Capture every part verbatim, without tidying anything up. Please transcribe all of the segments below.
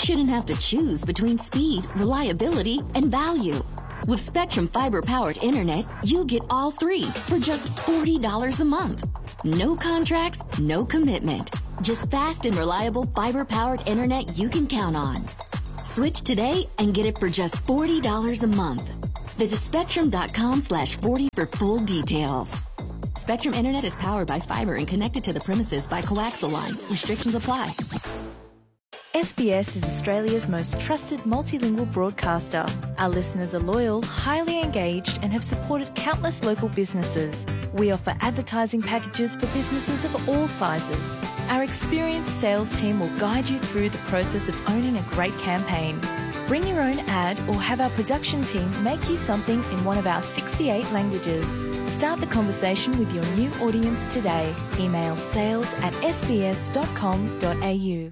shouldn't have to choose between speed, reliability, and value. With Spectrum fiber-powered internet, you get all three for just forty dollars a month. No contracts, no commitment. Just fast and reliable fiber-powered internet you can count on. Switch today and get it for just forty dollars a month. Visit spectrum.com slash 40 for full details. Spectrum Internet is powered by fiber and connected to the premises by coaxial lines. Restrictions apply. S B S is Australia's most trusted multilingual broadcaster. Our listeners are loyal, highly engaged, and have supported countless local businesses. We offer advertising packages for businesses of all sizes. Our experienced sales team will guide you through the process of owning a great campaign. Bring your own ad or have our production team make you something in one of our sixty-eight languages. Start the conversation with your new audience today. Email sales at s b s dot com dot a u.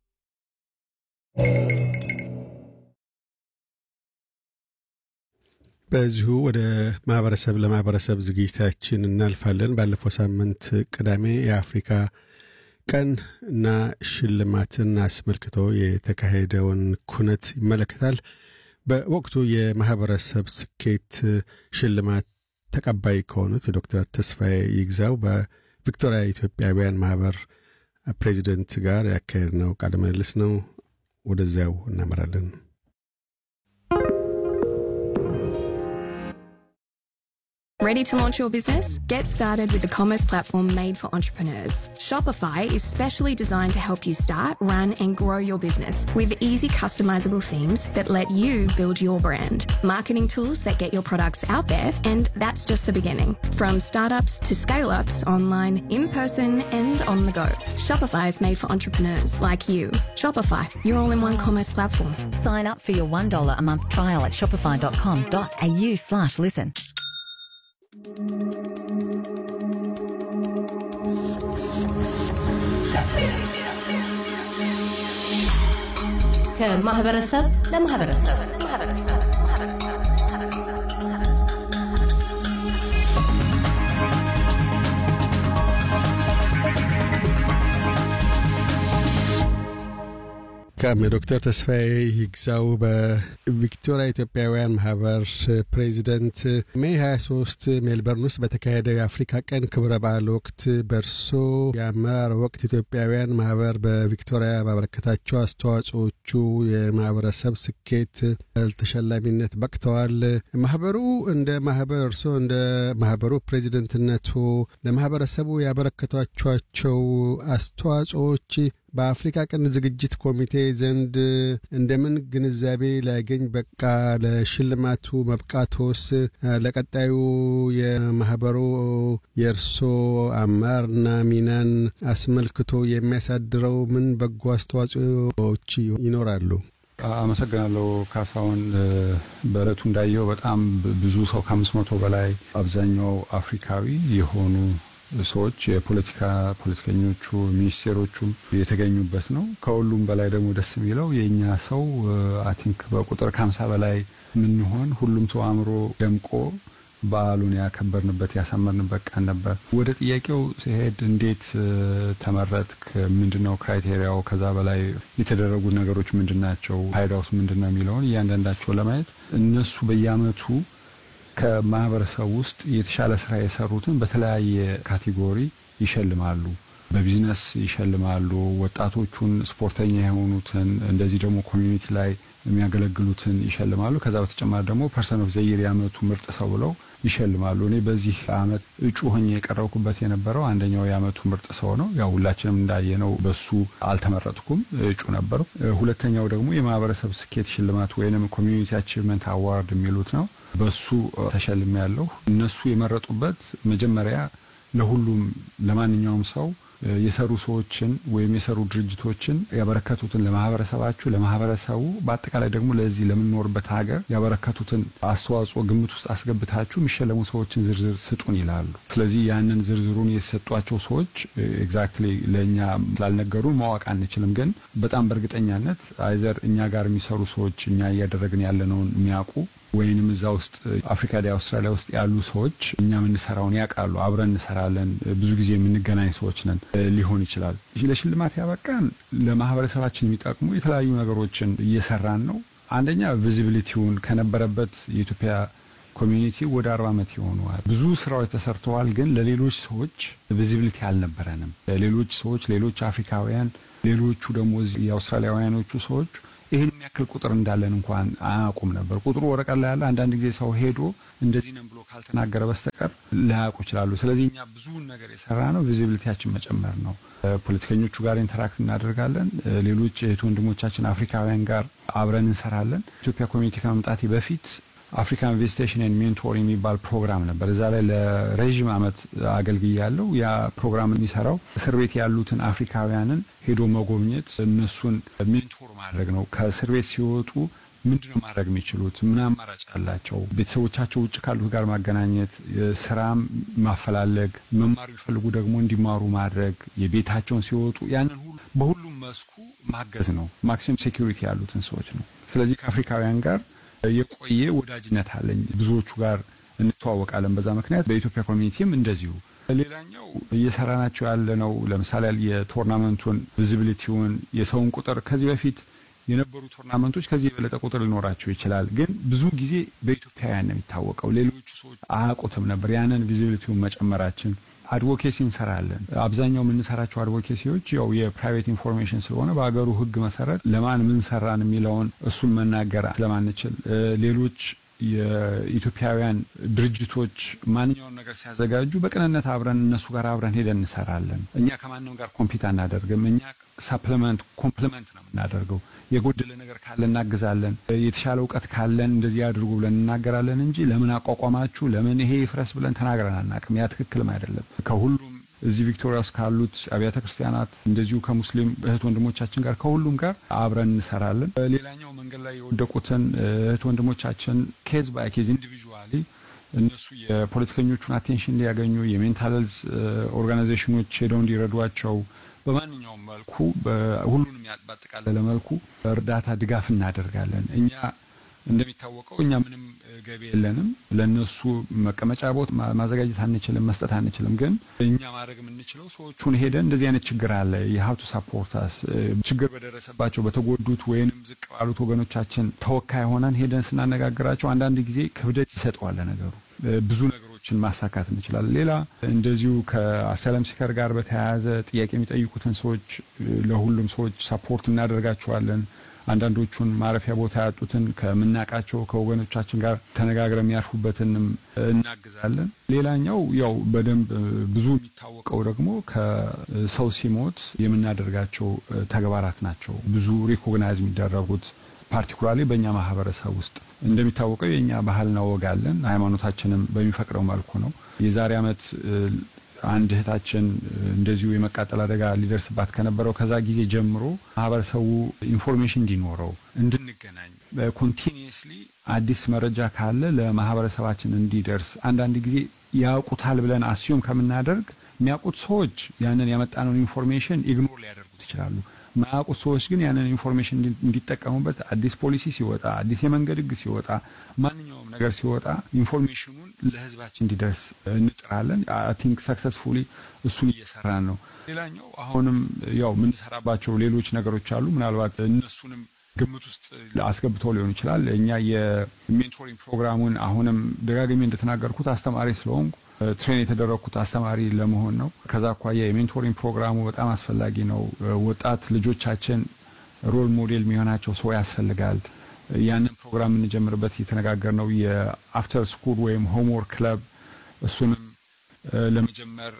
በዚሁ ወደ ማህበረሰብ ለማህበረሰብ ዝግጅታችን እናልፋለን። ባለፈው ሳምንት ቅዳሜ የአፍሪካ ቀን እና ሽልማትን አስመልክቶ የተካሄደውን ኩነት ይመለከታል። በወቅቱ የማህበረሰብ ስኬት ሽልማት ተቀባይ ከሆኑት ዶክተር ተስፋዬ ይግዛው በቪክቶሪያ ኢትዮጵያውያን ማህበር ፕሬዚደንት ጋር ያካሄድነው ቃለ ምልልስ ነው። ወደዚያው እናመራለን። Ready to launch your business? Get started with the commerce platform made for entrepreneurs. Shopify is specially designed to help you start, run, and grow your business with easy customizable themes that let you build your brand, marketing tools that get your products out there, and that's just the beginning. From startups to scale-ups, online, in person, and on the go. Shopify is made for entrepreneurs like you. Shopify, your all-in-one commerce platform. Sign up for your one dollar a month trial at shopify.com.au slash listen. ከማህበረሰብ ለማህበረሰብ ከም ዶክተር ተስፋዬ ይግዛው በቪክቶሪያ ኢትዮጵያውያን ማህበር ፕሬዚደንት ሜይ ሃያ ሶስት ሜልበርን ውስጥ በተካሄደው የአፍሪካ ቀን ክብረ በዓል ወቅት በርሶ የአመራር ወቅት ኢትዮጵያውያን ማህበር በቪክቶሪያ ባበረከታቸው አስተዋጽኦቹ የማህበረሰብ ስኬት ተሸላሚነት በቅተዋል። ማህበሩ እንደ ማህበር እርሶ እንደ ማህበሩ ፕሬዚደንትነቱ ለማህበረሰቡ ያበረከቷቸው አስተዋጽኦዎች በአፍሪካ ቀን ዝግጅት ኮሚቴ ዘንድ እንደምን ግንዛቤ ላገኝ በቃ ለሽልማቱ መብቃቶስ ለቀጣዩ የማህበሩ የርሶ አመራርና ሚናን አስመልክቶ የሚያሳድረው ምን በጎ አስተዋጽኦዎች ይኖራሉ? አመሰግናለሁ ካሳሁን። በረቱ እንዳየው በጣም ብዙ ሰው ከአምስት መቶ በላይ አብዛኛው አፍሪካዊ የሆኑ ሰዎች የፖለቲካ ፖለቲከኞቹ ሚኒስቴሮቹም የተገኙበት ነው። ከሁሉም በላይ ደግሞ ደስ የሚለው የኛ ሰው አይ ቲንክ በቁጥር ከሃምሳ በላይ ምን ይሆን ሁሉም ሰው አምሮ ደምቆ በዓሉን ያከበርንበት ያሳመርንበት ቀን ነበር። ወደ ጥያቄው ሲሄድ እንዴት ተመረጥክ፣ ምንድነው ክራይቴሪያው፣ ከዛ በላይ የተደረጉ ነገሮች ምንድናቸው፣ ፋይዳውስ ምንድነው የሚለውን እያንዳንዳቸው ለማየት እነሱ በየአመቱ ከማህበረሰብ ውስጥ የተሻለ ስራ የሰሩትን በተለያየ ካቴጎሪ ይሸልማሉ። በቢዝነስ ይሸልማሉ፣ ወጣቶቹን ስፖርተኛ የሆኑትን እንደዚህ ደግሞ ኮሚኒቲ ላይ የሚያገለግሉትን ይሸልማሉ። ከዛ በተጨማሪ ደግሞ ፐርሰን ኦፍ ዘ ይር ያመቱ ምርጥ ሰው ብለው ይሸልማሉ። እኔ በዚህ አመት እጩ ሆኜ የቀረብኩበት የነበረው አንደኛው ያመቱ ምርጥ ሰው ነው። ያው ሁላችንም እንዳየነው በሱ አልተመረጥኩም፣ እጩ ነበር። ሁለተኛው ደግሞ የማህበረሰብ ስኬት ሽልማት ወይንም ኮሚኒቲ አቺቭመንት አዋርድ የሚሉት ነው። በሱ ተሸልሜያለሁ። እነሱ የመረጡበት መጀመሪያ ለሁሉም ለማንኛውም ሰው የሰሩ ሰዎችን ወይም የሰሩ ድርጅቶችን ያበረከቱትን ለማህበረሰባችሁ ለማህበረሰቡ በአጠቃላይ ደግሞ ለዚህ ለምንኖርበት ሀገር ያበረከቱትን አስተዋጽኦ ግምት ውስጥ አስገብታችሁ የሚሸለሙ ሰዎችን ዝርዝር ስጡን ይላሉ። ስለዚህ ያንን ዝርዝሩን የሰጧቸው ሰዎች ኤግዛክትሊ ለኛ ስላልነገሩን ማወቅ አንችልም። ግን በጣም በእርግጠኛነት አይዘር እኛ ጋር የሚሰሩ ሰዎች እኛ እያደረግን ያለነውን የሚያውቁ ወይንም እዛ ውስጥ አፍሪካ ዲ አውስትራሊያ ውስጥ ያሉ ሰዎች እኛ ምን ሰራውን ያውቃሉ አብረን እንሰራለን ብዙ ጊዜ የምንገናኝ ሰዎች ነን ሊሆን ይችላል ለሽልማት ያበቃን ለማህበረሰባችን የሚጠቅሙ የተለያዩ ነገሮችን እየሰራን ነው አንደኛ ቪዚቢሊቲውን ከነበረበት የኢትዮጵያ ኮሚኒቲ ወደ አርባ ዓመት ይሆናል ብዙ ስራዎች ተሰርተዋል ግን ለሌሎች ሰዎች ቪዚቢሊቲ አልነበረንም ለሌሎች ሰዎች ሌሎች አፍሪካውያን ሌሎቹ ደግሞ የአውስትራሊያውያኖቹ ሰዎች ይሄን የሚያክል ቁጥር እንዳለን እንኳን አያውቁም ነበር ቁጥሩ ወረቀት ላይ ያለ አንዳንድ ጊዜ ሰው ሄዶ እንደዚህ ነን ብሎ ካልተናገረ በስተቀር ላያውቁ ይችላሉ ስለዚህ እኛ ብዙ ነገር የሰራነው ቪዚቢሊቲያችን መጨመር ነው ፖለቲከኞቹ ጋር ኢንተራክት እናደርጋለን ሌሎች እህት ወንድሞቻችን አፍሪካውያን ጋር አብረን እንሰራለን ኢትዮጵያ ኮሚኒቲ ከመምጣቴ በፊት አፍሪካን ቪዚቴሽን ኤንድ ሜንቶሪንግ የሚባል ፕሮግራም ነበር እዛ ላይ ለረጅም ዓመት አገልግያለሁ ያ ፕሮግራም የሚሰራው እስር ቤት ያሉትን አፍሪካውያንን ሄዶ መጎብኘት እነሱን ሜንቶር ማድረግ ነው ከእስር ቤት ሲወጡ ምንድነው ማድረግ የሚችሉት ምን አማራጭ አላቸው ቤተሰቦቻቸው ውጭ ካሉት ጋር ማገናኘት ስራም ማፈላለግ መማር ይፈልጉ ደግሞ እንዲማሩ ማድረግ የቤታቸውን ሲወጡ ያንን ሁሉ በሁሉም መስኩ ማገዝ ነው ማክሲመም ሴኩሪቲ ያሉትን ሰዎች ነው ስለዚህ ከአፍሪካውያን ጋር የቆየ ወዳጅነት አለኝ ብዙዎቹ ጋር እንተዋወቃለን በዛ ምክንያት በኢትዮጵያ ኮሚኒቲም እንደዚሁ ሌላኛው እየሰራናቸው ያለነው ለምሳሌ የቶርናመንቱን ቪዚቢሊቲውን የሰውን ቁጥር ከዚህ በፊት የነበሩ ቶርናመንቶች ከዚህ የበለጠ ቁጥር ሊኖራቸው ይችላል ግን ብዙ ጊዜ በኢትዮጵያውያን ነው የሚታወቀው ሌሎች ሰዎች አያውቁትም ነበር ያንን ቪዚቢሊቲውን መጨመራችን አድቮኬሲ እንሰራለን አብዛኛው ምን ሰራቸው አድቮኬሲዎች ያው የፕራይቬት ኢንፎርሜሽን ስለሆነ በአገሩ ህግ መሰረት ለማን ምን ሰራን የሚለውን እሱን መናገር ስለማንችል ሌሎች የኢትዮጵያውያን ድርጅቶች ማንኛውን ነገር ሲያዘጋጁ በቅንነት አብረን እነሱ ጋር አብረን ሄደን እንሰራለን እኛ ከማንንም ጋር ኮምፒት አናደርግም እኛ ሰፕሊመንት ኮምፕሊመንት ነው የምናደርገው የጎደለ ነገር ካለ እናግዛለን የተሻለ ዕውቀት ካለን እንደዚህ አድርጉ ብለን እናገራለን እንጂ ለምን አቋቋማችሁ ለምን ይሄ ይፍረስ ብለን ተናግረን አናውቅም ያ ትክክልም አይደለም ከሁሉም እዚህ ቪክቶሪያ ውስጥ ካሉት አብያተ ክርስቲያናት እንደዚሁ ከሙስሊም እህት ወንድሞቻችን ጋር ከሁሉም ጋር አብረን እንሰራለን ሌላኛው መንገድ ላይ የወደቁትን እህት ወንድሞቻችን ኬዝ ባይ ኬዝ ኢንዲቪጁዋሊ እነሱ የፖለቲከኞቹን አቴንሽን እንዲያገኙ የሜንታል ሄልዝ ኦርጋናይዜሽኖች ሄደው እንዲረዷቸው በማንኛውም መልኩ ሁሉንም ያጠቃለለ መልኩ እርዳታ ድጋፍ እናደርጋለን እኛ እንደሚታወቀው እኛ ምንም ገቢ የለንም ለነሱ መቀመጫ ቦታ ማዘጋጀት አንችልም መስጠት አንችልም ግን እኛ ማድረግ የምንችለው ሰዎቹን ሄደን እንደዚህ አይነት ችግር አለ የሃው ቱ ሰፖርት አስ ችግር በደረሰባቸው በተጎዱት ወይንም ዝቅ ባሉት ወገኖቻችን ተወካይ ሆነን ሄደን ስናነጋግራቸው አንዳንድ ጊዜ ክብደት ይሰጣዋል ነገሩ ብዙ ነገሮችን ማሳካት እንችላለን ሌላ እንደዚሁ ከአሰለም ሲከር ጋር በተያያዘ ጥያቄ የሚጠይቁትን ሰዎች ለሁሉም ሰዎች ሰፖርት እናደርጋቸዋለን አንዳንዶቹን ማረፊያ ቦታ ያጡትን ከምናቃቸው ከወገኖቻችን ጋር ተነጋግረን የሚያርፉበትንም እናግዛለን ሌላኛው ያው በደንብ ብዙ የሚታወቀው ደግሞ ከሰው ሲሞት የምናደርጋቸው ተግባራት ናቸው ብዙ ሪኮግናይዝ የሚደረጉት ፓርቲኩላርሊ በእኛ ማህበረሰብ ውስጥ እንደሚታወቀው የኛ ባህልና ወግ አለን ሃይማኖታችንም በሚፈቅደው መልኩ ነው የዛሬ አመት አንድ እህታችን እንደዚሁ የመቃጠል አደጋ ሊደርስባት ከነበረው ከዛ ጊዜ ጀምሮ ማህበረሰቡ ኢንፎርሜሽን እንዲኖረው እንድንገናኝ ኮንቲኒየስሊ አዲስ መረጃ ካለ ለማህበረሰባችን እንዲደርስ አንዳንድ ጊዜ ያውቁታል ብለን አስዩም ከምናደርግ የሚያውቁት ሰዎች ያንን ያመጣነው ኢንፎርሜሽን ኢግኖር ሊያደርጉት ይችላሉ ማያውቁት ሰዎች ግን ያንን ኢንፎርሜሽን እንዲጠቀሙበት አዲስ ፖሊሲ ሲወጣ አዲስ የመንገድ ህግ ሲወጣ ማንኛውም ነገር ሲወጣ ኢንፎርሜሽኑን ለህዝባችን እንዲደርስ እንጥራለን አይ ቲንክ ሰክሰስፉሊ እሱን እየሰራን ነው ሌላኛው አሁንም ያው ምን ሰራባቸው ሌሎች ነገሮች አሉ ምናልባት እነሱንም ግምት ውስጥ አስገብተው ሊሆን ይችላል እኛ የሜንቶሪንግ ፕሮግራሙን አሁንም ደጋግሜ እንደተናገርኩት አስተማሪ ስለሆንኩ ትሬን የተደረኩት አስተማሪ ለመሆን ነው ከዛ አኳያ የሜንቶሪንግ ፕሮግራሙ በጣም አስፈላጊ ነው ወጣት ልጆቻችን ሮል ሞዴል የሚሆናቸው ሰው ያስፈልጋል ያንን ፕሮግራም እንጀምርበት እየተነጋገርነው የአፍተር ስኩል ወይም ሆምወርክ ክለብ እሱንም ለመጀመር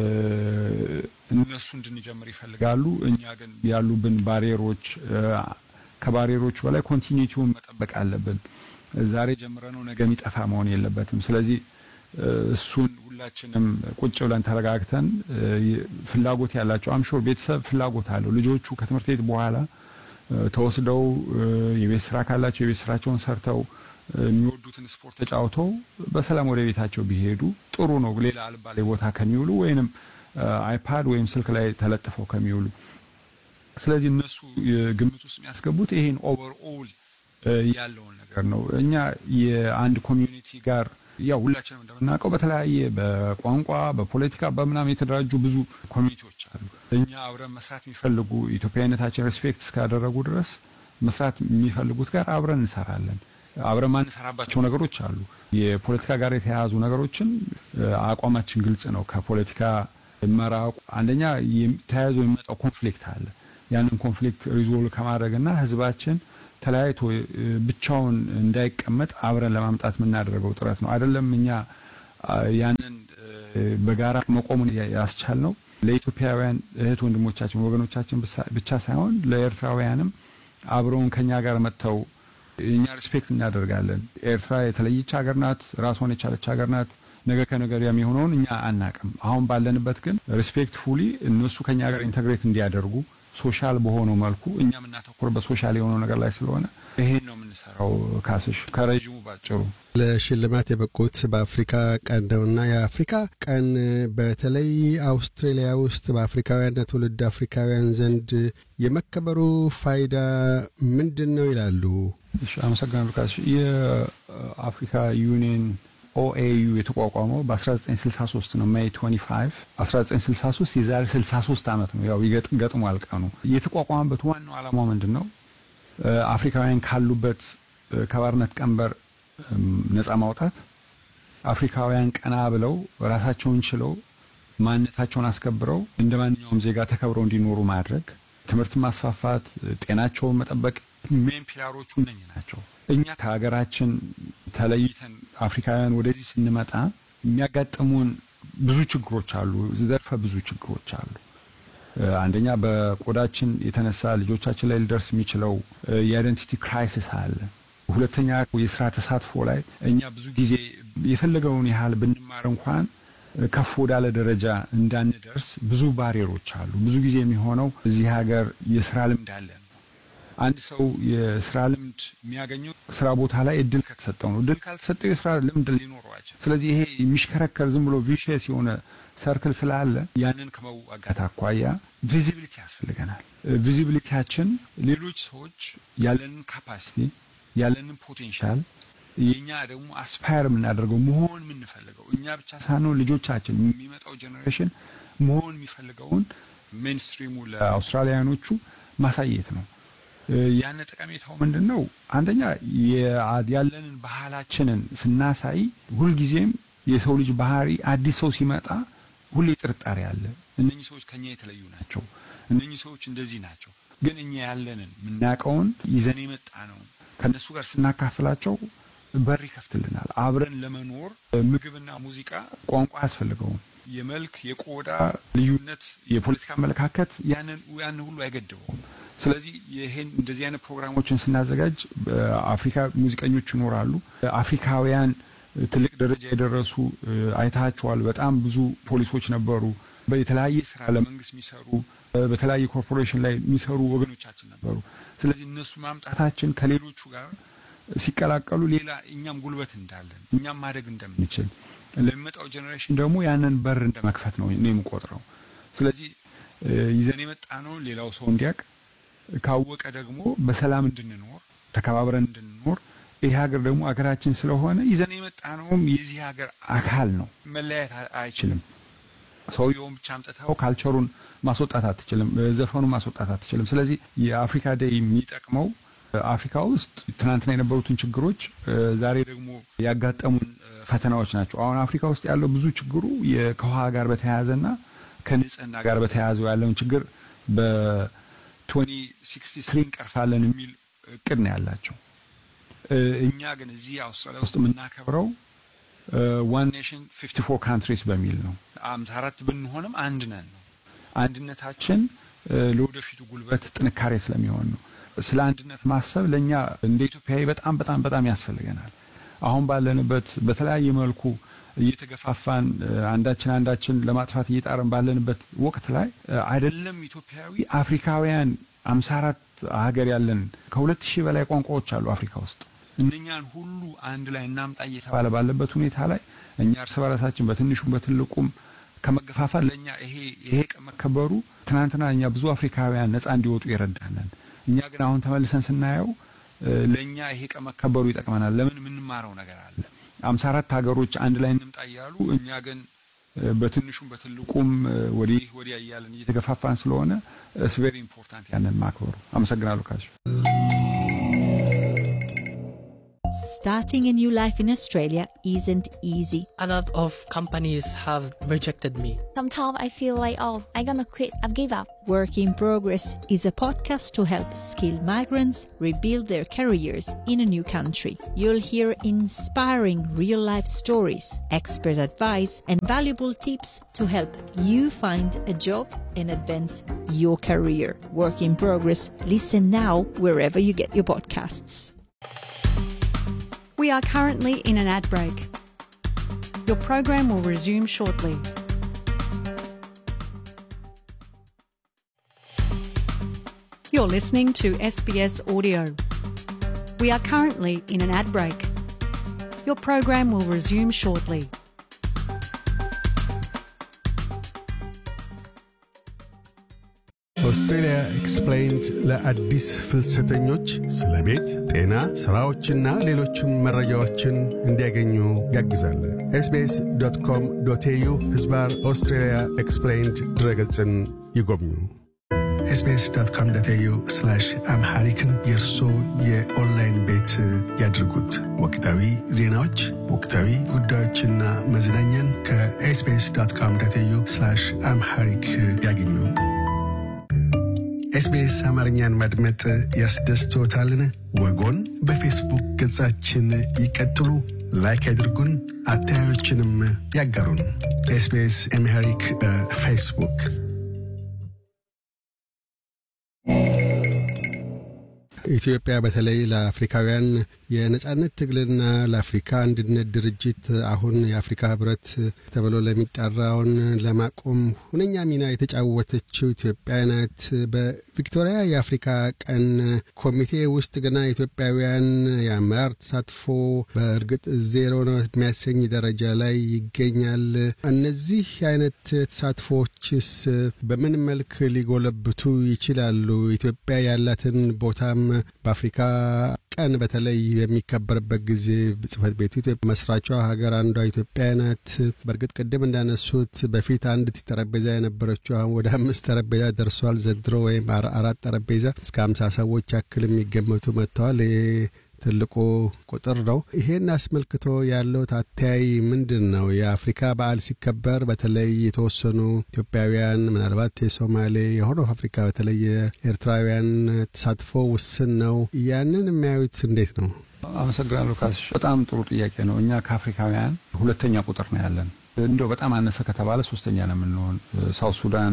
እነሱ እንድንጀምር ይፈልጋሉ እኛ ግን ያሉብን ባሪየሮች ከባሪየሮች በላይ ኮንቲኒቲውን መጠበቅ አለብን ዛሬ ጀምረነው ነገ የሚጠፋ መሆን የለበትም ስለዚህ እሱን ሁላችንም ቁጭ ብለን ተረጋግተን ፍላጎት ያላቸው አምሾር ቤተሰብ ፍላጎት አለው ልጆቹ ከትምህርት ቤት በኋላ ተወስደው የቤት ስራ ካላቸው የቤት ስራቸውን ሰርተው የሚወዱትን ስፖርት ተጫውተው በሰላም ወደ ቤታቸው ቢሄዱ ጥሩ ነው ሌላ አልባሌ ቦታ ከሚውሉ ወይንም አይፓድ ወይም ስልክ ላይ ተለጥፈው ከሚውሉ ስለዚህ እነሱ ግምት ውስጥ የሚያስገቡት ይሄን ኦቨርኦል ያለው ነገር ነው እኛ የአንድ ኮሚዩኒቲ ጋር ያው ሁላችንም እንደምናውቀው በተለያየ በቋንቋ በፖለቲካ በመናም የተደራጁ ብዙ ኮሚኒቲዎች አሉ እኛ አብረን መስራት የሚፈልጉ ኢትዮጵያዊነታችን ሪስፔክት እስካደረጉ ድረስ መስራት የሚፈልጉት ጋር አብረን እንሰራለን አብረን ማንሰራባቸው ነገሮች አሉ የፖለቲካ ጋር የተያያዙ ነገሮችን አቋማችን ግልጽ ነው ከፖለቲካ መራቁ አንደኛ ተያይዞ የሚመጣው ኮንፍሊክት አለ ያንን ኮንፍሊክት ሪዞልቭ ከማድረግና ህዝባችን ተለያይቶ ብቻውን እንዳይቀመጥ አብረን ለማምጣት ምናደርገው ጥረት ነው አይደለም እኛ ያንን በጋራ መቆሙን ያስቻልነው ለኢትዮጵያውያን እህት ወንድሞቻችን ወገኖቻችን ብቻ ሳይሆን ለኤርትራውያንም አብረውን ከኛ ጋር መተው እኛ ሪስፔክት እናደርጋለን ኤርትራ የተለየች ሀገር ናት ራሷን የቻለች ሀገር ናት ነገ ከነገር የሚሆነውን እኛ አናቅም አሁን ባለንበት ግን ሪስፔክትፉሊ እነሱ ከኛ ጋር ኢንተግሬት እንዲያደርጉ ሶሻል በሆነው መልኩ እኛ ምናተኩር በሶሻል የሆነው ነገር ላይ ስለሆነ ይሄን ነው የምንሰራው ካስሽ ከረጅሙ ባጭሩ ለሽልማት የበቁት በአፍሪካ ቀን ነውና የአፍሪካ ቀን በተለይ አውስትራሊያ ውስጥ በአፍሪካውያን ትውልድ አፍሪካውያን ዘንድ የመከበሩ ፋይዳ ምንድነው ይላሉ እሺ አመሰግናለሁ ካስሽ የአፍሪካ ዩኒየን O A U የተቋቋመው በ1963 ነው ሜይ twenty-fifth nineteen የዛሬ ስልሳ ሶስት አመት ነው ያው ይገጥሟል ቀኑ የተቋቋመበት ዋናው ዓላማው ምንድነው አፍሪካውያን ካሉበት ከባርነት ቀንበር ነፃ ማውጣት አፍሪካውያን ቀና ብለው ራሳቸውን ችለው ማንነታቸውን አስከብረው እንደማንኛውም ዜጋ ተከብረው እንዲኖሩ ማድረግ ትምህርት ማስፋፋት ጤናቸውን መጠበቅ ሜን ፒላሮቹ እነኚህ ናቸው እኛ ከሀገራችን ተለይተን አፍሪካውያን ወደዚህ ስንመጣ የሚያጋጥሙን ብዙ ችግሮች አሉ ዘርፈ ብዙ ችግሮች አሉ አንደኛ በቆዳችን የተነሳ ልጆቻችን ላይ ሊደርስ የሚችለው የአይደንቲቲ ክራይሲስ አለ ሁለተኛ የስራ ተሳትፎ ላይ እኛ ብዙ ጊዜ የፈለገውን ያህል ብንማር እንኳን ከፍ ወዳለ ደረጃ እንዳንደርስ ብዙ ባሪየሮች አሉ ብዙ ጊዜ የሚሆነው እዚህ ሀገር የስራ ልምድ አለ አንድ ሰው የስራ ልምድ የሚያገኘው ስራ ቦታ ላይ እድል ከተሰጠው ነው እድል ካልተሰጠው የስራ ልምድ ሊኖረው አይችልም ስለዚህ ይሄ የሚሽከረከር ዝም ብሎ ቪሽየስ የሆነ ሰርክል ስላለ ያንን ከመዋጋት አኳያ ቪዚቢሊቲ ያስፈልገናል ቪዚቢሊቲያችን ሌሎች ሰዎች ያለንን ካፓሲቲ ያለንን ፖቴንሻል የኛ ደግሞ አስፓየር የምናደርገው መሆን የምንፈልገው እኛ ብቻ ሳይሆን ልጆቻችን የሚመጣው ጄኔሬሽን መሆን የሚፈልገውን ሜንስትሪሙ ለአውስትራሊያኖቹ ማሳየት ነው ያን ጠቀሜታው ምንድነው አንደኛ ያለንን ባህላችንን ስናሳይ ሁሉ ጊዜም የሰው ልጅ ባህሪ አዲስ ሰው ሲመጣ ሁሉ ጥርጣሬ አለ እነኚህ ሰዎች ከኛ የተለዩ ናቸው እነኚህ ሰዎች እንደዚህ ናቸው ግን እኛ ያለንን ምናቀውን ይዘን የመጣ ነው ከነሱ ጋር ስናካፍላቸው በር ይከፍትልናል አብረን ለመኖር ምግብና ሙዚቃ ቋንቋ ያስፈልገው የመልክ የቆዳ ልዩነት የፖለቲካ መለካከት ያንን ያን ሁሉ አይገድበውም ስለዚህ ይሄን እንደዚህ አይነት ፕሮግራሞችን ስናዘጋጅ አፍሪካ ሙዚቀኞች ይኖራሉ አፍሪካውያን ትልቅ ደረጃ የደረሱ አይታቸዋል በጣም ብዙ ፖሊሶች ነበሩ በተለያየ ስራ ለመንግስት የሚሰሩ በተለያየ ኮርፖሬሽን ላይ የሚሰሩ ወገኖቻችን ነበሩ ስለዚህ እነሱ ማምጣታችን ከሌሎቹ ጋር ሲቀላቀሉ ሌላ እኛም ጉልበት እንዳለን እኛም ማድረግ እንደምንችል ለሚመጣው ጄኔሬሽን ደግሞ ያንን በር እንደመክፈት ነው እኔም ቆጥረው ስለዚህ ይዘን የመጣ ነው ሌላው ሰው እንዲያቅ ካወቀ ደግሞ በሰላም እንድንኖር ተከባብረን እንድንኖር ይሄ ሀገር ደግሞ አገራችን ስለሆነ ይዘን የመጣ ነው የዚህ ሀገር አካል ነው መለያየት አይችልም ሰውየውን ብቻ አምጥተው ካልቸሩን ማስወጣት አትችልም ዘፈኑን ማስወጣት አትችልም ስለዚህ የአፍሪካ ዴይ የሚጠቅመው አፍሪካ ውስጥ ትናንትና የነበሩትን ችግሮች ዛሬ ደግሞ ያጋጠሙን ፈተናዎች ናቸው አሁን አፍሪካ ውስጥ ያለው ብዙ ችግሩ የከውሃ ጋር በተያያዘና ከንጽህና ጋር በተያያዘው ያለውን ችግር በ twenty sixty-three እንቀርፋለን የሚል እቅድ ነው ያላቸው እኛ ግን እዚህ አውስትራሊያ ውስጥ የምናከብረው one nation fifty-four countries በሚል ነው fifty four ብንሆንም አንድ ነን ነው አንድነታችን ለወደፊቱ ጉልበት ጥንካሬ ስለሚሆን ነው ስለ አንድነት ማሰብ ለኛ እንደ ኢትዮጵያዊ በጣም በጣም በጣም ያስፈልገናል አሁን ባለንበት በተለያየ መልኩ እየተገፋፋን አንዳችን አንዳችን ለማጥፋት እየጣረን ባለንበት ወቅት ላይ አይደለም ኢትዮጵያዊ አፍሪካውያን fifty four ሀገር ያለን ከሁለት ሺህ በላይ ቋንቋዎች አሉ አፍሪካ ውስጥ እነኛን ሁሉ አንድ ላይ እናምጣ እየተባለ ባለበት ሁኔታ ላይ እኛ እርስ በራሳችን በትንሹም በትልቁም ከመገፋፋት ለኛ ይሄ ይሄ ከመከበሩ ትናንትና እኛ ብዙ አፍሪካውያን ነፃ እንዲወጡ ይረዳናል እኛ ግን አሁን ተመልሰን ስናየው ለኛ ይሄ ከመከበሩ ይጠቅመናል ለምን ምን ማራው ነገር አለ ሃምሳ አራት ሀገሮች አንድ ላይ እንምጣ ይያሉ እኛ ግን በትንሹም በትልቁም ወዲ ወዲ ያያለን እየተገፋፋን ስለሆነ it's very important ያንን ማክበሩ አመሰግናለሁ ካሽ Starting a new life in Australia isn't easy. A lot of companies have rejected me. Sometimes I feel like, oh, I'm gonna quit, I've give up. Work in Progress is a podcast to help skilled migrants rebuild their careers in a new country. You'll hear inspiring real-life stories, expert advice, and valuable tips to help you find a job and advance your career. Work in Progress. Listen now wherever you get your podcasts. We are currently in an ad break. Your program will resume shortly. You're listening to S B S Audio. We are currently in an ad break. Your program will resume shortly. Australia Explained ለአዲስ ፍልሰተኞች ስለ ቤት፣ ጤና፣ ስራዎችና ሌሎችም መረጃዎችን እንዲያገኙ ያግዛል። ኤስ ቢ ኤስ ዶት ኮም ዶት ኤ ዩ ህዝባር Australia Explained ድረገጽን ይጎብኙ። ኤስ ቢ ኤስ ዶት ኮም ዶት ኤ ዩ ስላሽ አምሃሪክን የእርሶ የኦንላይን ቤት ያድርጉት። ወቅታዊ ዜናዎች፣ ወቅታዊ ጉዳዮችና መዝናኛን ከኤስ ቢ ኤስ ዶት ኮም ዶት ኤ ዩ ስላሽ አምሃሪክ ያገኙ። ኤስ ቢ ኤስ አማርኛን ማድመጥ ያስደስቶታልን? ወጎን በፌስቡክ ገጻችን ይቀጥሉ፣ ላይክ ያድርጉን፣ አስተያየቶችንም ያጋሩን። ኤስ ቢ ኤስ አምሃሪክ በፌስቡክ። ኢትዮጵያ በተለይ ለአፍሪካውያን የነጻነት ትግልና ለአፍሪካ አንድነት ድርጅት አሁን የአፍሪካ ህብረት ተብሎ ለሚጠራውን ለማቆም ሁነኛ ሚና የተጫወተችው ኢትዮጵያ ናት። በቪክቶሪያ የአፍሪካ ቀን ኮሚቴ ውስጥ ገና ኢትዮጵያውያን የአመራር ተሳትፎ በእርግጥ ዜሮ ነው የሚያሰኝ ደረጃ ላይ ይገኛል። እነዚህ አይነት ተሳትፎችስ በምን መልክ ሊጎለብቱ ይችላሉ? ኢትዮጵያ ያላትን ቦታም በአፍሪካ ቀን በተለይ የሚከበርበት ጊዜ ጽፈት ቤቱ ኢትዮጵያ መስራቿ ሀገር አንዷ ኢትዮጵያ ናት። በርግጥ ቀደም እንዳነሱት በፊት አንድ ጠረጴዛ የነበረችው አሁን ወደ አምስት ጠረጴዛ ደርሷል። ዘንድሮ ወይም አራት ጠረጴዛ እስከ ሃምሳ ሰዎች ያክል የሚገመቱ መጥተዋል። ትልቁ ቁጥር ነው። ይሄን አስመልክቶ ያለው ታታይ ምንድነው? የአፍሪካ በዓል ሲከበር በተለይ የተወሰኑ ኢትዮጵያውያን ምናልባት የሶማሌ የሆነ አፍሪካ በተለይ ኤርትራውያን ተሳትፎ ውስን ነው። ያንን የሚያዩት እንዴት ነው? አመሰግናለሁ ካሽ። በጣም ጥሩ ጥያቄ ነው። እኛ ከአፍሪካውያን ሁለተኛ ቁጥር ነው ያለን። እንደው በጣም አነሰ ከተባለ ሶስተኛ ነው የምንሆን። ሳውዝ ሱዳን፣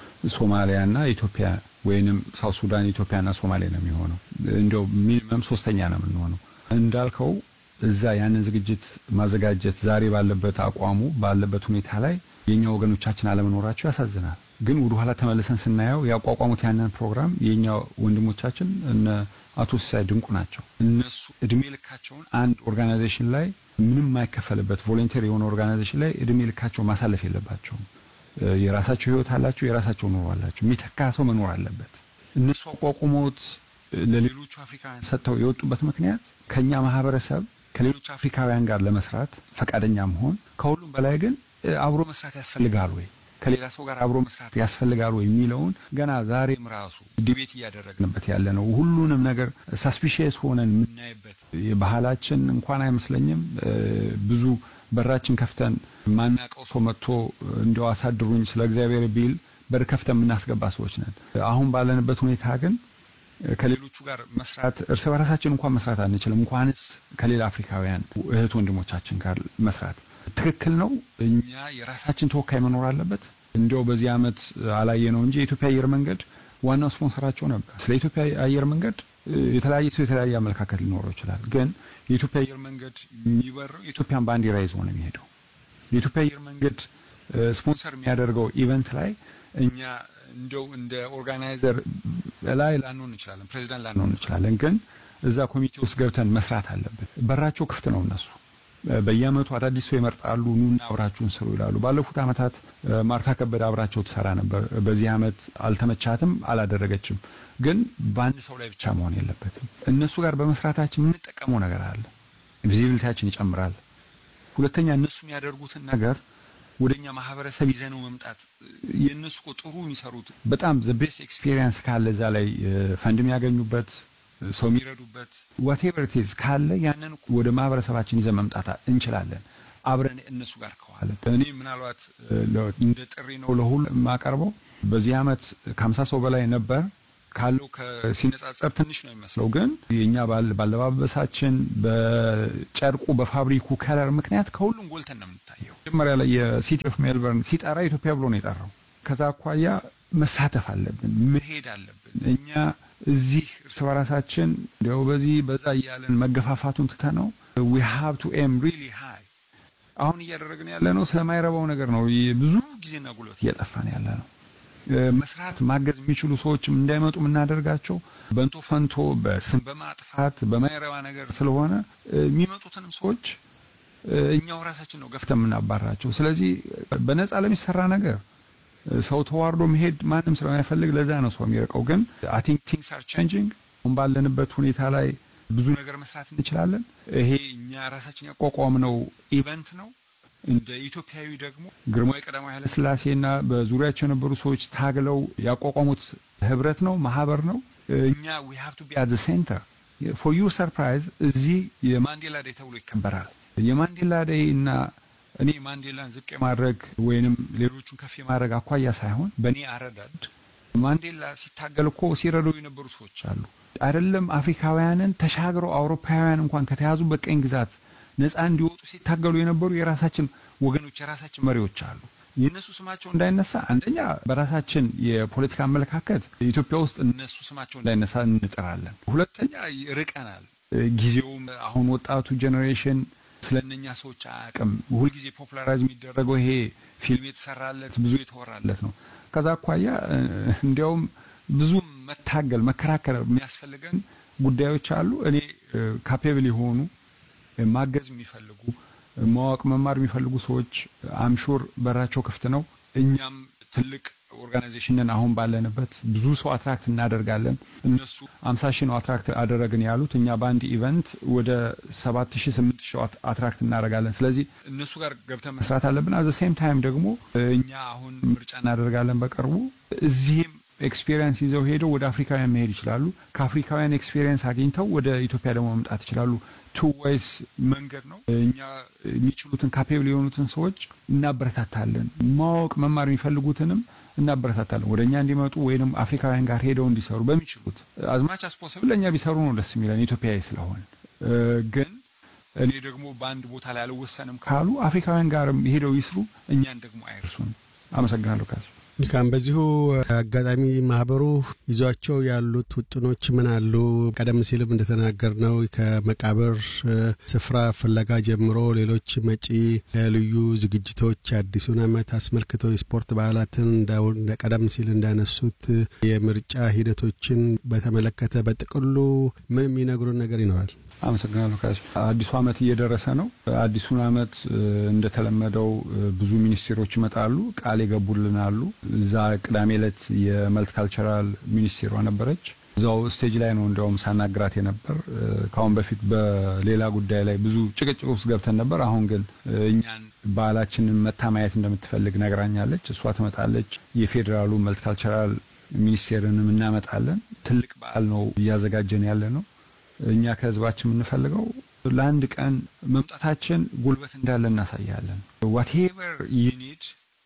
ሶማሊያና ኢትዮጵያ ወይንም ሳውዝ ሱዳን ኢትዮጵያና ሶማሊያ ነው የሚሆነው። እንደው ሚኒመም ሶስተኛ ነው የምንሆነው። እንዳልከው እዛ ያንን ዝግጅት ማዘጋጀት ዛሬ ባለበት አቋሙ ባለበት ሁኔታ ላይ የኛ ወገኖቻችን አለመኖራቸው ያሳዝናል። ግን ወደ ኋላ ተመልሰን ስናየው ያቋቋሙት ያንን ፕሮግራም የኛ ወንድሞቻችን እነ አቶ ሲሳይ ድንቁ ናቸው። እነሱ እድሜ ልካቸውን አንድ ኦርጋናይዜሽን ላይ ምንም ማይከፈልበት ቮለንተሪ የሆነ ኦርጋናይዜሽን ላይ እድሜ ልካቸው ማሳለፍ የለባቸውም። የራሳቸው ህይወት አላቸው፣ የራሳቸው ኑሮ አላቸው። የሚተካ ሰው መኖር አለበት። እነሱ አቋቁመውት ለሌሎች አፍሪካውያን ሰጥተው የወጡበት ምክንያት ከኛ ማህበረሰብ ከሌሎች አፍሪካውያን ጋር ለመስራት ፈቃደኛ መሆን፣ ከሁሉም በላይ ግን አብሮ መስራት ያስፈልጋል ወይ ከሌላ ሰው ጋር አብሮ መስራት ያስፈልጋል ወይ የሚለውን ገና ዛሬም ራሱ ዲቤት እያደረግንበት ያለ ነው። ሁሉንም ነገር ሰስፒሺየስ ሆነን የምናይበት የባህላችን እንኳን አይመስለኝም። ብዙ በራችን ከፍተን ማናቀው ሰው መጥቶ እንደው አሳድሩኝ ስለ እግዚአብሔር ቢል በር ከፍተን የምናስገባ ሰዎች ነን። አሁን ባለንበት ሁኔታ ግን ከሌሎቹ ጋር መስራት እርስ በራሳችን እንኳን መስራት አንችልም፣ እንኳንስ ከሌላ አፍሪካውያን እህት ወንድሞቻችን ጋር መስራት። ትክክል ነው። እኛ የራሳችን ተወካይ መኖር አለበት። እንደው በዚህ አመት አላየነው እንጂ የኢትዮጵያ አየር መንገድ ዋናው ስፖንሰራቸው ነበር። ስለ ኢትዮጵያ አየር መንገድ የተለያየ ሰው የተለያየ አመለካከት ሊኖረው ይችላል። ግን የኢትዮጵያ አየር መንገድ የሚበረው የኢትዮጵያን ባንዲራ ይዞ ነው የሚሄደው። የኢትዮጵያ አየር መንገድ ስፖንሰር የሚያደርገው ኢቨንት ላይ እኛ እንደው እንደ ኦርጋናይዘር ላይ ላንሆን እንችላለን፣ ፕሬዚዳንት ላንሆን እንችላለን። ግን እዛ ኮሚቴ ውስጥ ገብተን መስራት አለበት። በራቸው ክፍት ነው እነሱ በየአመቱ አዳዲስ ሰው ይመርጣሉ ኑና አብራችሁን ስሩ ይላሉ። ባለፉት አመታት ማርታ ከበደ አብራቸው ትሰራ ነበር። በዚህ አመት አልተመቻትም፣ አላደረገችም። ግን በአንድ ሰው ላይ ብቻ መሆን የለበትም። እነሱ ጋር በመስራታችን ምን ተጠቀመው ነገር አለ? ቪዚቢሊቲያችን ይጨምራል። ሁለተኛ እነሱ የሚያደርጉትን ነገር ወደኛ ማህበረሰብ ይዘነው መምጣት የነሱ ጥሩ የሚሰሩት በጣም ዘ ቤስት ኤክስፒሪየንስ ካለ እዛ ላይ ፈንድ የሚያገኙበት ሰው የሚረዱበት whatever it is ካለ ያንን ወደ ማህበረሰባችን ይዘን መምጣት እንችላለን አብረን እነሱ ጋር ከዋለ። እኔ ምናልባት እንደ ጥሪ ነው ለሁሉ ማቀርበው በዚህ አመት ከ50 ሰው በላይ ነበር ካለው ከሲነጻጸር ትንሽ ነው የሚመስለው። ግን የኛ ባለባበሳችን በጨርቁ በፋብሪኩ ከለር ምክንያት ከሁሉም ጎልተን ነው የምንታየው። መጀመሪያ ላይ የሲቲ ኦፍ ሜልበርን ሲጣራ ኢትዮጵያ ብሎ ነው የጠራው። ከዛ አኳያ መሳተፍ አለብን፣ መሄድ አለብን። እኛ እዚህ እርስ በራሳችን እንደው በዚህ በዛ ያለን መገፋፋቱን ትተነው we have to aim really high። አሁን እያደረግን ያለነው ስለማይረባው ነገር ነው። ብዙ ጊዜና ጉልበት እየጠፋን ያለነው መስራት ማገዝ የሚችሉ ሰዎችም እንዳይመጡ ምናደርጋቸው በእንቶ ፈንቶ በስም በማጥፋት በማይረባ ነገር ስለሆነ የሚመጡትንም ሰዎች እኛው ራሳችን ነው ገፍተን ምናባራቸው። ስለዚህ በነፃ ለሚሰራ ነገር ሰው ተዋርዶ መሄድ ማንም ስለማይፈልግ ለዛ ነው ሰው የሚርቀው። ግን I think things are changing። አሁን ባለንበት ሁኔታ ላይ ብዙ ነገር መስራት እንችላለን። ይሄ እኛ ራሳችን ያቋቋምነው ኢቨንት ነው። እንደ ኢትዮጵያዊ ደግሞ ግርማዊ ቀዳማዊ ኃይለ ሥላሴና በዙሪያቸው የነበሩ ሰዎች ታግለው ያቋቋሙት ህብረት ነው፣ ማህበር ነው። እኛ we have to be at the center. for your surprise እዚህ የማንዴላ ዴይ ተብሎ ይከበራል። የማንዴላ ዴይ እና እኔ ማንዴላን ዝቅ ማድረግ ወይንም ሌሎቹን ከፍ ማድረግ አኳያ ሳይሆን በእኔ አረዳድ ማንዴላ ሲታገል እኮ ሲረዱ የነበሩ ሰዎች አሉ አይደለም። አፍሪካውያንን ተሻግረው አውሮፓውያን እንኳን ከተያዙበት ቀኝ ግዛት ነፃ እንዲወጡ ሲታገሉ የነበሩ የራሳችን ወገኖች የራሳችን መሪዎች አሉ። የነሱ ስማቸው እንዳይነሳ አንደኛ በራሳችን የፖለቲካ አመለካከት ኢትዮጵያ ውስጥ እነሱ ስማቸው እንዳይነሳ እንጥራለን። ሁለተኛ ርቀናል። ጊዜውም አሁን ወጣቱ ጄኔሬሽን ስለነኛ ሰዎች አያውቅም። ሁሉ ጊዜ ፖፑላራይዝ የሚደረገው ይሄ ፊልም የተሰራለት ብዙ የተወራለት ነው። ከዛ አኳያ እንዲያውም ብዙ መታገል መከራከር የሚያስፈልገን ጉዳዮች አሉ። እኔ ካፔብል የሆኑ ማገዝ የሚፈልጉ ማወቅ መማር የሚፈልጉ ሰዎች አምሹር በራቸው ክፍት ነው። እኛም ትልቅ ኦርጋናይዜሽንን አሁን ባለንበት ብዙ ሰው አትራክት እናደርጋለን። እነሱ ሃምሳ ሺህ ነው አትራክት አደረግን ያሉት፣ እኛ በአንድ ኢቨንት ወደ ሰባት ሺህ ስምንት ሺህ አትራክት እናደርጋለን። ስለዚህ እነሱ ጋር ገብተን መስራት አለብን። አዘ ሴም ታይም ደግሞ እኛ አሁን ምርጫ እናደርጋለን በቅርቡ። እዚህም ኤክስፒሪየንስ ይዘው ሄደው ወደ አፍሪካውያን መሄድ ይችላሉ። ከአፍሪካውያን ኤክስፒሪየንስ አግኝተው ወደ ኢትዮጵያ ደግሞ መምጣት ይችላሉ። ቱ ዌይስ መንገድ ነው። እኛ የሚችሉትን ካፔብል የሆኑትን ሰዎች እናበረታታለን። ማወቅ መማር የሚፈልጉትንም እናበረታታለን ወደኛ እንዲመጡ ወይንም አፍሪካውያን ጋር ሄደው እንዲሰሩ በሚችሉት አዝማች አስፖሰብል ለኛ ቢሰሩ ነው ደስ የሚለን ኢትዮጵያዊ ስለሆነ። ግን እኔ ደግሞ በአንድ ቦታ ላይ አልወሰንም ካሉ አፍሪካውያን ጋርም ሄደው ይስሩ፣ እኛን ደግሞ አይርሱን። አመሰግናለሁ። ካስ ልካም በዚሁ አጋጣሚ ማህበሩ ይዟቸው ያሉት ውጥኖች ምን አሉ? ቀደም ሲልም እንደተናገርነው ከመቃብር ስፍራ ፍለጋ ጀምሮ ሌሎች መጪ ልዩ ዝግጅቶች አዲሱን ዓመት አስመልክቶ የስፖርት በዓላትን እንደ ቀደም ሲል እንዳነሱት የምርጫ ሂደቶችን በተመለከተ በጥቅሉ ምን የሚነግሩን ነገር ይኖራል? አመሰግናለሁ። ካስ አዲሱ ዓመት እየደረሰ ነው። አዲሱን ዓመት እንደተለመደው ብዙ ሚኒስትሮች ይመጣሉ፣ ቃል ይገቡልናሉ። እዛ ቅዳሜ ዕለት የመልቲካልቸራል ሚኒስትሯ ነበረች። እዛው ስቴጅ ላይ ነው እንደውም ሳናግራት የነበር። ካሁን በፊት በሌላ ጉዳይ ላይ ብዙ ጭቅጭቅ ውስጥ ገብተን ነበር። አሁን ግን እኛን በዓላችንን መታማየት እንደምትፈልግ ነግራኛለች። እሷ ትመጣለች። የፌደራሉ መልቲካልቸራል ሚኒስቴርንም እናመጣለን። ትልቅ በዓል ነው እያዘጋጀን ያለ ነው። እኛ ከህዝባችን የምንፈልገው ለአንድ ቀን መምጣታችን ጉልበት እንዳለ እናሳያለን። whatever you need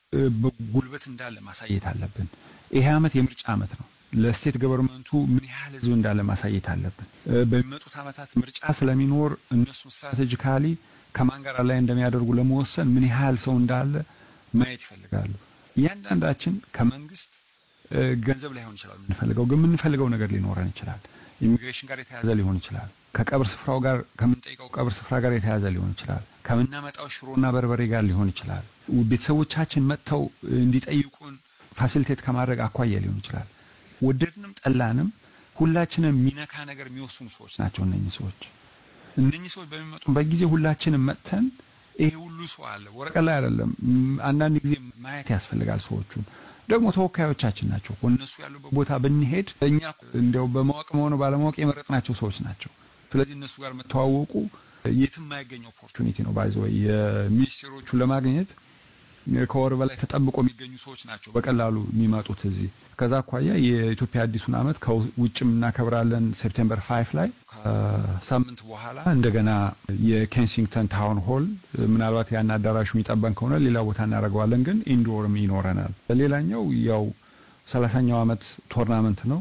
ጉልበት እንዳለ ማሳየት አለብን። ይሄ ዓመት የምርጫ ዓመት ነው። ለስቴት ገቨርንመንቱ ምን ያህል ህዝብ እንዳለ ማሳየት አለብን። በሚመጡት ዓመታት ምርጫ ስለሚኖር እነሱ ስትራቴጂካሊ ከማን ጋር ላይ እንደሚያደርጉ ለመወሰን ምን ያህል ሰው እንዳለ ማየት ይፈልጋሉ። እያንዳንዳችን ከመንግስት ገንዘብ ላይሆን ይችላል የምንፈልገው፣ ግን የምንፈልገው ነገር ሊኖረን ይችላል። ኢሚግሬሽን ጋር የተያዘ ሊሆን ይችላል። ከቀብር ስፍራው ጋር ከምንጠይቀው ቀብር ስፍራ ጋር የተያዘ ሊሆን ይችላል። ከምናመጣው ሽሮና በርበሬ ጋር ሊሆን ይችላል። ቤተሰቦቻችን መጥተው እንዲጠይቁን ፋሲሊቴት ከማድረግ አኳያ ሊሆን ይችላል። ወደድንም ጠላንም ሁላችንም ሚነካ ነገር የሚወስኑ ሰዎች ናቸው እነኚህ ሰዎች። እነኚህ ሰዎች በሚመጡበት ጊዜ ሁላችንም መጥተን ይሄ ሁሉ ሰው አለ ወረቀት ላይ አይደለም አንዳንድ ጊዜ ማየት ያስፈልጋል ሰዎቹን ደግሞ ተወካዮቻችን ናቸው እነሱ ያሉበት ቦታ ብንሄድ እኛ እንደው በማወቅ መሆኑ ባለማወቅ የመረጥናቸው ሰዎች ናቸው ስለዚህ እነሱ ጋር መተዋወቁ የትም የማይገኝ ኦፖርቹኒቲ ነው ባይዘው የሚኒስትሮቹን ለማግኘት ከወር በላይ ተጠብቆ የሚገኙ ሰዎች ናቸው በቀላሉ የሚመጡት እዚህ ከዛ አኳያ የኢትዮጵያ አዲሱን አመት ከውጭም እናከብራለን ሴፕቴምበር ፋይቭ ላይ ከሳምንት በኋላ እንደገና የኬንሲንግተን ታውን ሆል ምናልባት ያን አዳራሹ የሚጠበን ከሆነ ሌላ ቦታ እናደርገዋለን ግን ኢንዶርም ይኖረናል ሌላኛው ያው ሰላሳኛው አመት ቶርናመንት ነው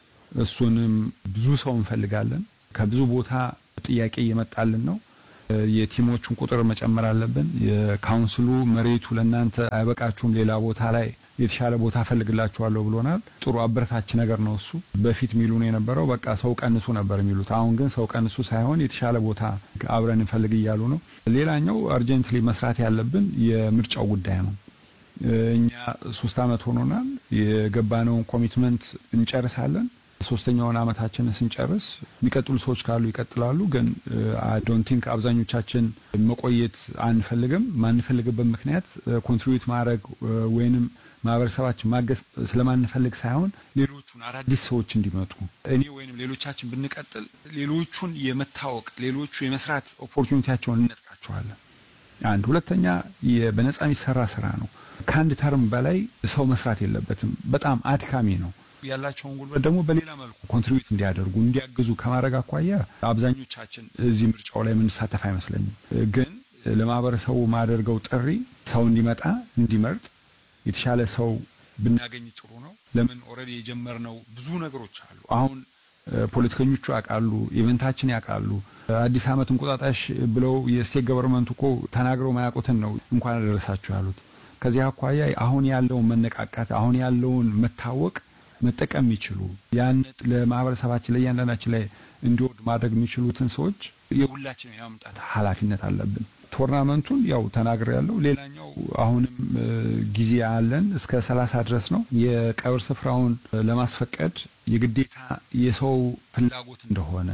እሱንም ብዙ ሰው እንፈልጋለን ከብዙ ቦታ ጥያቄ እየመጣልን ነው የቲሞቹን ቁጥር መጨመር አለብን የካውንስሉ መሬቱ ለእናንተ አይበቃችሁም ሌላ ቦታ ላይ የተሻለ ቦታ ፈልግላችኋለሁ ብሎናል ጥሩ አበረታች ነገር ነው እሱ በፊት ሚሉን የነበረው በቃ ሰው ቀንሱ ነበር የሚሉት አሁን ግን ሰው ቀንሱ ሳይሆን የተሻለ ቦታ አብረን እንፈልግ ይያሉ ነው ሌላኛው አርጀንትሊ መስራት ያለብን የምርጫው ጉዳይ ነው እኛ ሶስት አመት ሆኖናል የገባነውን ኮሚትመንት እንጨርሳለን ሶስተኛውን አመታችንን ስንጨርስ የሚቀጥሉ ሰዎች ካሉ ይቀጥላሉ ግን አይ ዶንት ቲንክ አብዛኞቻችን መቆየት አንፈልግም ማንፈልግበት ምክንያት ኮንትሪቢዩት ማድረግ ወይንም ማህበረሰባችን ማገዝ ስለማንፈልግ ሳይሆን ሌሎቹን አዳዲስ ሰዎች እንዲመጡ እኔ ወይንም ሌሎቻችን ብንቀጥል ሌሎቹን የመታወቅ ሌሎቹ የመስራት ኦፖርቹኒቲያቸውን እንነጥቃቸዋለን አንድ ሁለተኛ የበነፃ የሚሰራ ስራ ነው ከአንድ ተርም በላይ ሰው መስራት የለበትም በጣም አድካሚ ነው ያላቸውን ጉልበት ደግሞ በሌላ መልኩ ኮንትሪቢዩት እንዲያደርጉ እንዲያግዙ ከማድረግ አኳያ አብዛኞቻችን እዚህ ምርጫው ላይ ምን ሳተፍ አይመስለኝም ግን ለማህበረሰቡ ማደርገው ጥሪ ሰው እንዲመጣ እንዲመርጥ የተሻለ ሰው ብናገኝ ጥሩ ነው ለምን ኦሬዲ የጀመርነው ብዙ ነገሮች አሉ አሁን ፖለቲከኞቹ ያቃሉ ኢቨንታችን ያቃሉ አዲስ አመት እንቁጣጣሽ ብለው የስቴት ገቨርንመንት እኮ ተናግረው ማያውቁትን ነው እንኳን አደረሳችሁ ያሉት ከዚህ አኳያ አሁን ያለው መነቃቃት አሁን ያለውን መታወቅ መጠቀም ይችሉ ያን ለማህበረሰባችን ለያንዳንዳችን ላይ እንዲወድ ማድረግ የሚችሉትን ሰዎች የሁላችንም ያመጣት ኃላፊነት አለብን ቶርናመንቱን ያው ተናግረ ያለው ሌላኛው አሁንም ጊዜ አለን እስከ ሰላሳ ድረስ ነው የቀብር ስፍራውን ለማስፈቀድ የግዴታ የሰው ፍላጎት እንደሆነ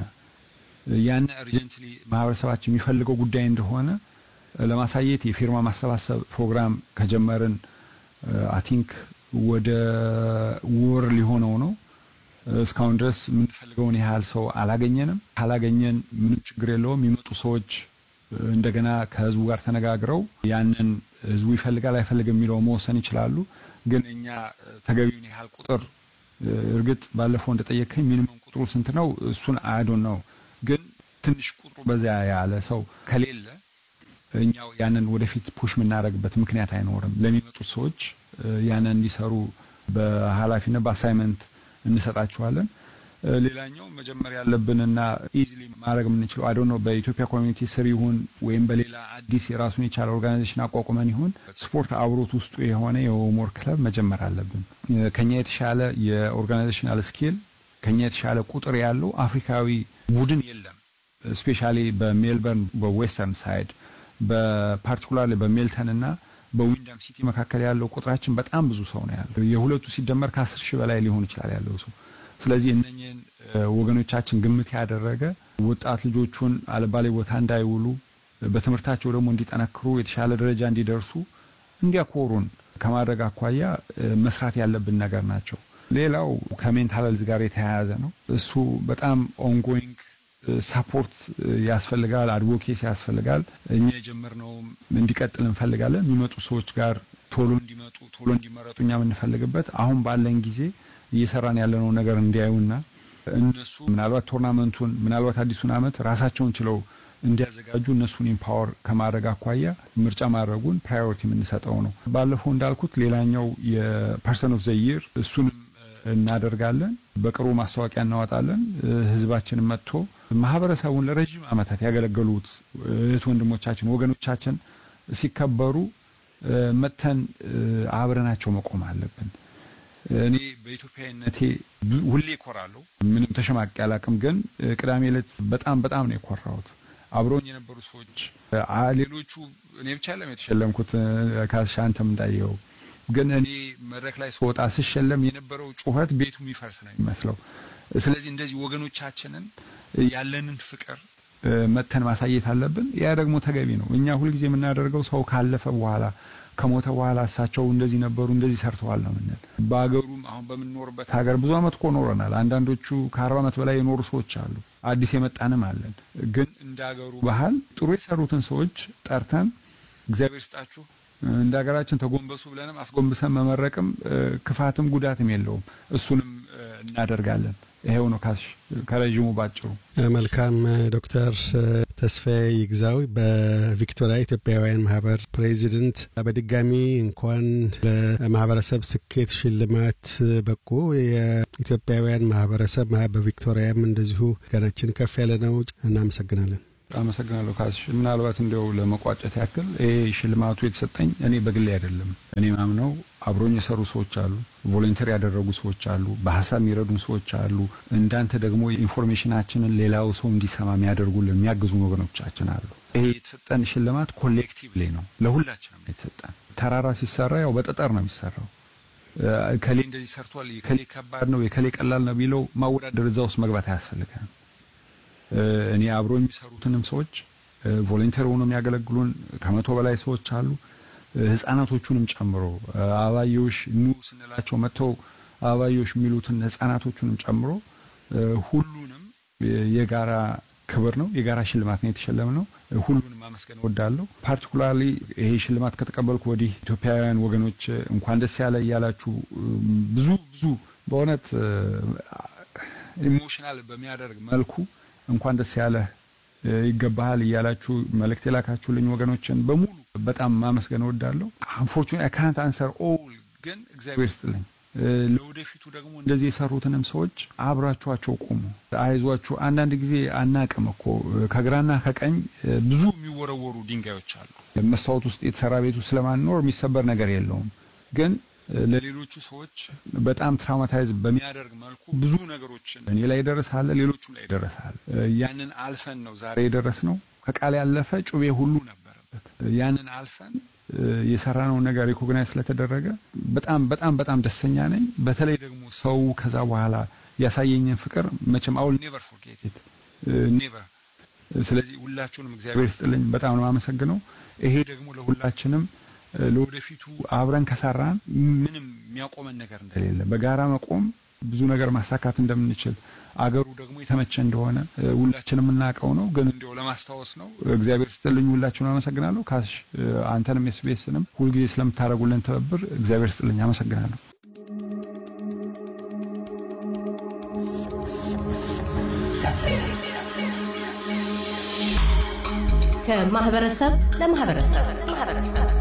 ያን አርጀንትሊ ማህበረሰባችን የሚፈልገው ጉዳይ እንደሆነ ለማሳየት የፊርማ ማሰባሰብ ፕሮግራም ከጀመርን አይ ቲንክ ወደ ወር ሊሆነው ነው እስካሁን ድረስ ምንፈልገውን ያህል ሰው አላገኘንም አላገኘን ምንም ችግር የለውም የሚመጡ ሰዎች እንደገና ከህዝቡ ጋር ተነጋግረው ያንን ህዝቡ ይፈልጋል አይፈልግም የሚለው መወሰን ይችላሉ ግን እኛ ተገቢውን ያህል ቁጥር እርግጥ ባለፈው እንደጠየቀኝ ሚኒመም ቁጥሩ ስንት ነው እሱን አይ ዶንት ኖ ግን ትንሽ ቁጥሩ በዛ ያለ ሰው ከሌለ እኛው ያንን ወደፊት ፑሽ ምናረግበት ምክንያት አይኖርም ለሚመጡ ሰዎች ያንን እንዲሰሩ በኃላፊነት በአሳይመንት እንሰጣቸዋለን ሌላኛው መጀመሪያ ያለብንና ኢዚሊ ማድረግ የምንችለው አይ ዶንት ኖ በኢትዮጵያ ኮሚኒቲ ስር ይሁን ወይም በሌላ አዲስ የራሱን የቻለ ኦርጋናይዜሽን አቋቁመን ይሁን ስፖርት አብሮት ውስጡ የሆነ የሆምወር ክለብ መጀመር አለብን ከኛ የተሻለ የኦርጋናይዜሽናል ስኪል ከኛ የተሻለ ቁጥር ያለው አፍሪካዊ ቡድን የለም ስፔሻሊ በሜልበርን በዌስተርን ሳይድ በፓርቲኩላርሊ በሜልተን እና በዊንዳም ሲቲ መካከል ያለው ቁጥራችን በጣም ብዙ ሰው ነው ያለው የሁለቱ ሲደመር ከአስር ሺህ በላይ ሊሆን ይችላል ያለው ሰው ስለዚህ እነኚህን ወገኖቻችን ግምት ያደረገ ወጣት ልጆቹን አልባሌ ቦታ እንዳይውሉ በትምህርታቸው ደግሞ እንዲጠነክሩ የተሻለ ደረጃ እንዲደርሱ እንዲያኮሩን ከማድረግ አኳያ መስራት ያለብን ነገር ናቸው ሌላው ከሜንታል ሄልዝ ጋር የተያያዘ ነው እሱ በጣም ኦንጎይንግ ሰፖርት ያስፈልጋል አድቮኬሲ ያስፈልጋል እኛ የጀመርነው እንዲቀጥል እንፈልጋለን የሚመጡ ሰዎች ጋር ቶሎ እንዲመጡ ቶሎ እንዲመረጡኛ የምንፈልግበት አሁን ባለን ጊዜ እየሰራን ያለነው ነገር እንዲያዩና እነሱ ምናልባት ቶርናመንቱን ምናልባት አዲሱን አመት ራሳቸውን ችለው እንዲያዘጋጁ እነሱን ኢምፓወር ከማድረግ አኳያ ምርጫ ማድረጉን ፕራዮሪቲ የምንሰጠው ነው ባለፈው እንዳልኩት ሌላኛው የፐርሰን ኦፍ ዘ ይር እሱንም እናደርጋለን በቅርቡ ማስተዋቂያ እናወጣለን ህዝባችንን መጥቶ ማህበረሰቡን ለረጅም አመታት ያገለገሉት እህት ወንድሞቻችን ወገኖቻችን ሲከበሩ መተን አብረናቸው መቆም አለብን እኔ በኢትዮጵያዊነቴ ሁሌ ኮራለሁ ምንም ተሸማቀቅ ያላቅም ግን ቅዳሜ ዕለት በጣም በጣም ነው የኮራሁት አብሮኝ የነበሩ ሰዎች ሌሎቹ እኔ ብቻ ለም የተሸለምኩት ካሻንተም እንዳየው ግን እኔ መድረክ ላይ ስወጣ ስሸለም የነበረው ጩኸት ቤቱ የሚፈርስ ነው የሚመስለው ስለዚህ እንደዚህ ወገኖቻችንን ያለንን ፍቅር መተን ማሳየት አለብን ያ ደግሞ ተገቢ ነው እኛ ሁሉ ጊዜ የምናደርገው ሰው ካለፈ በኋላ ከሞተ በኋላ እሳቸው እንደዚህ ነበሩ እንደዚህ ሰርተዋል ነው ማለት ባገሩም አሁን በመኖርበት ሀገር ብዙ አመት ቆኖረናል አንዳንዶቹ ከአርባ አመት በላይ የኖሩ ሰዎች አሉ አዲስ የመጣንም አለን ግን እንዳገሩ ባህል ጥሩ የሰሩትን ሰዎች ጠርተን እግዚአብሔር ይስጣችሁ እንዳገራችን ተጎንበሱ ብለንም አስጎንብሰን መመረቅም ክፋትም ጉዳትም የለውም እሱንም እናደርጋለን ይሄው ነው ካሽ ከረጅሙ ባጭሩ መልካም ዶክተር ተስፋዬ ይግዛው በቪክቶሪያ ኢትዮጵያውያን ማህበር ፕሬዚደንት በድጋሚ እንኳን ለማህበረሰብ ስኬት ሽልማት በቁ የኢትዮጵያውያን ማህበረሰብ በቪክቶሪያም እንደዚሁ ገናችን ከፍ ያለ ነው እናመሰግናለን አመሰግናለሁ ካሽ ምናልባት እንደው ለመቋጨት ያክል ይሄ ሽልማቱ የተሰጠኝ እኔ በግሌ አይደለም እኔ ማምነው አብሮኝ የሰሩ ሰዎች አሉ ቮለንተሪ ያደረጉ ሰዎች አሉ በሐሳብ የሚረዱን ሰዎች አሉ እንዳንተ ደግሞ ኢንፎርሜሽናችንን ሌላው ሰው እንዲሰማ የሚያደርጉልን የሚያግዙ ወገኖቻችን አሉ ይሄ የተሰጠን ሽልማት ኮሌክቲቭሊ ነው ለሁላችንም የተሰጠን ተራራ ሲሰራ ያው በጠጠር ነው የሚሰራው ከሌ እንደዚህ ሰርቷል ከሌ ከባድ ነው የከሌ ቀላል ነው ቢለው ማወዳደር እዛው ውስጥ መግባት ያስፈልጋል እኔ አብሮኝ የሚሰሩትንም ሰዎች ቮለንተሪ ሆነው የሚያገለግሉን ከመቶ በላይ ሰዎች አሉ ህፃናቶቹንም ጨምሮ አባዮሽ ኑ ስንላቸው መተው አባዮሽ የሚሉትን ህፃናቶቹንም ጨምሮ ሁሉንም የጋራ ክብር ነው የጋራ ሽልማት ነው የተሸለመው ሁሉንም ማመስገን ወዳለው ፓርቲኩላርሊ ይሄ ሽልማት ከተቀበልኩ ወዲህ ኢትዮጵያውያን ወገኖች እንኳን ደስ ያለ ያላችሁ ብዙ ብዙ በእውነት ኢሞሽናል በሚያደርግ መልኩ እንኳን ደስ ያለ ይገባሃል ይያላችሁ መልእክት የላካችሁልኝ ወገኖችን በሙሉ በጣም ማመስገን ወዳለው unfortunately I can't answer all ግን እግዚአብሔር ይስጥልኝ ለወደፊቱ ደግሞ እንደዚህ የሰሩትንም ሰዎች አብራችኋቸው ቆሙ አይዟችሁ አንዳንድ ጊዜ አናቀም እኮ ከግራና ከቀኝ ብዙ የሚወረወሩ ድንጋዮች አሉ መስታወት ውስጥ የተሰራ ቤቱ ስለማንኖር የሚሰበር ነገር የለውም ግን ለሌሎቹ ሰዎች በጣም ትራውማታይዝ በሚያደርግ መልኩ ብዙ ነገሮችን እኔ ላይ ደረሳለ ሌሎቹም ላይ ደረሳለ ያንን አልፈን ነው ዛሬ ደረስነው ከቃል ያለፈ ጩቤ ሁሉ ነበርበት ያንን አልፈን የሰራነው ነገር ሪኮግናይዝ ስለተደረገ በጣም በጣም በጣም ደስተኛ ነኝ በተለይ ደግሞ ሰው ከዛ በኋላ ያሳየኝን ፍቅር መቼም አውል ኔቨር ፎርጌት ኢት ኔቨር ስለዚህ ሁላችሁንም እግዚአብሔር ይስጥልኝ በጣም ነው አመሰግነው ይሄ ደግሞ ለሁላችንም ለወደፊቱ አብረን ከሰራን ምንም የሚያቆመን ነገር እንደሌለ በጋራ መቆም ብዙ ነገር ማሳካት እንደምንችል አገሩ ደግሞ የተመቸ እንደሆነ ሁላችንም እናቀው ነው ግን እንደው ለማስተዋወስ ነው እግዚአብሔር ይስጥልኝ ሁላችሁንም አመሰግናለሁ ካሽ አንተንም ኤስቢኤስንም ሁሉ ጊዜ ስለምታረጉልን ተበብር እግዚአብሔር ይስጥልኝ አመሰግናለሁ ከማህበረሰብ ለማህበረሰብ ማህበረሰብ